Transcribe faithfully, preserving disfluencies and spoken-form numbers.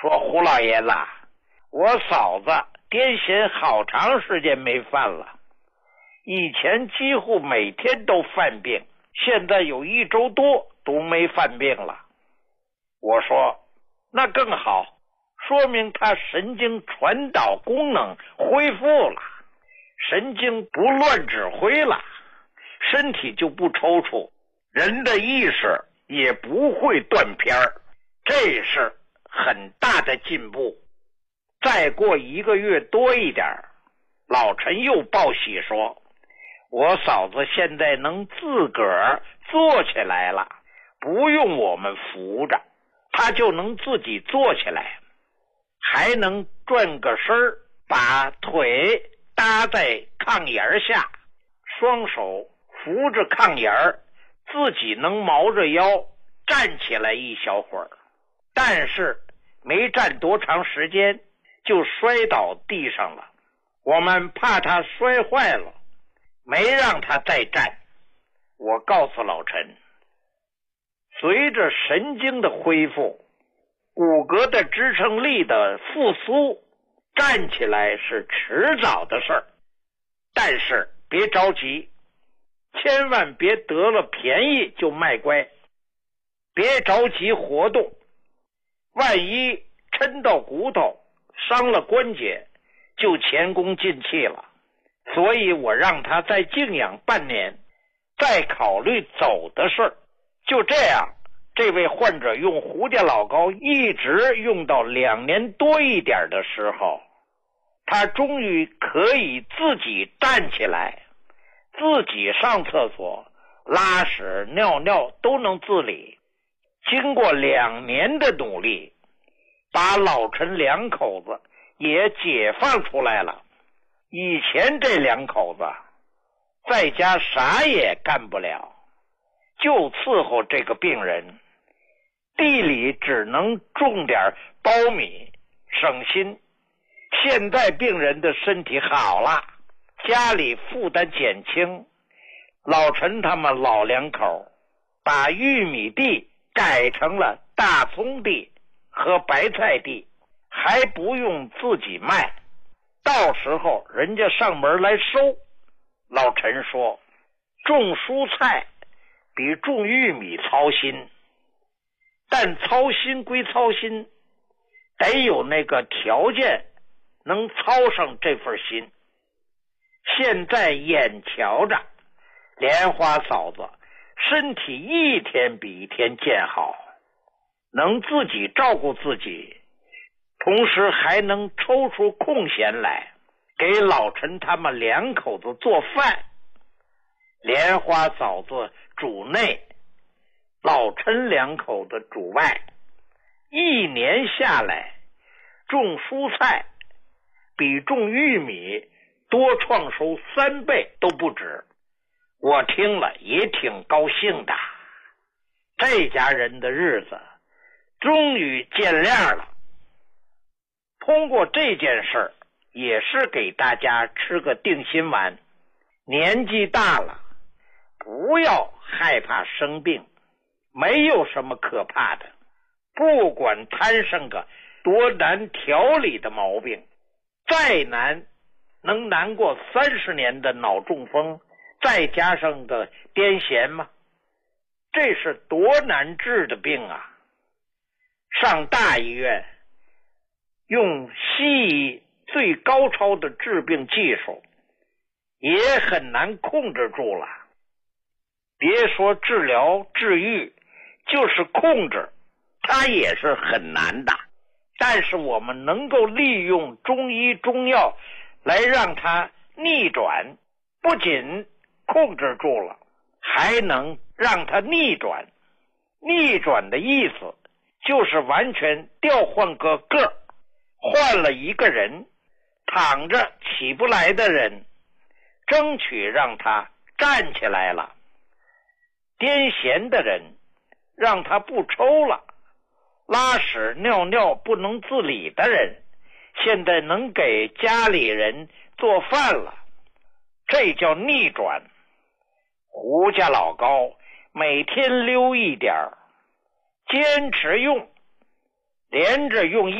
说胡老爷子，我嫂子癫痫好长时间没犯了，以前几乎每天都犯病，现在有一周多都没犯病了。我说那更好，说明他神经传导功能恢复了，神经不乱指挥了，身体就不抽搐，人的意识也不会断片儿，这是很大的进步。再过一个月多一点，老陈又报喜说，我嫂子现在能自个儿坐起来了，不用我们扶着，她就能自己坐起来，还能转个身儿，把腿搭在炕沿下，双手扶着炕沿，自己能毛着腰站起来一小会儿。但是没站多长时间就摔倒地上了，我们怕他摔坏了，没让他再站。我告诉老陈，随着神经的恢复，骨骼的支撑力的复苏，站起来是迟早的事儿，但是别着急，千万别得了便宜就卖乖，别着急活动，万一抻到骨头伤了关节就前功尽弃了。所以我让他再静养半年，再考虑走的事儿。就这样，这位患者用胡家老膏一直用到两年多一点的时候，他终于可以自己站起来，自己上厕所、拉屎、尿尿都能自理。经过两年的努力，把老陈两口子也解放出来了。以前这两口子在家啥也干不了，就伺候这个病人，地里只能种点苞米省心。现在病人的身体好了，家里负担减轻，老陈他们老两口把玉米地改成了大葱地和白菜地，还不用自己卖，到时候人家上门来收。老陈说，种蔬菜比种玉米操心，但操心归操心，得有那个条件能操上这份心。现在眼瞧着莲花嫂子身体一天比一天健好，能自己照顾自己，同时还能抽出空闲来给老陈他们两口子做饭。莲花嫂子主内，老陈两口子主外，一年下来种蔬菜比种玉米多创收三倍都不止。我听了也挺高兴的，这家人的日子终于见亮了。通过这件事儿，也是给大家吃个定心丸，年纪大了不要害怕生病，没有什么可怕的，不管摊上个多难调理的毛病，再难能难过三十年的脑中风再加上个癫痫吗？这是多难治的病啊！上大医院用西医最高超的治病技术也很难控制住了，别说治疗治愈，就是控制它也是很难的。但是我们能够利用中医中药来让它逆转，不仅控制住了，还能让它逆转。逆转的意思就是完全调换个个，换了一个人，躺着起不来的人，争取让他站起来了。癫痫的人让他不抽了，拉屎尿尿不能自理的人现在能给家里人做饭了，这叫逆转。胡家老膏每天溜一点，坚持用，连着用一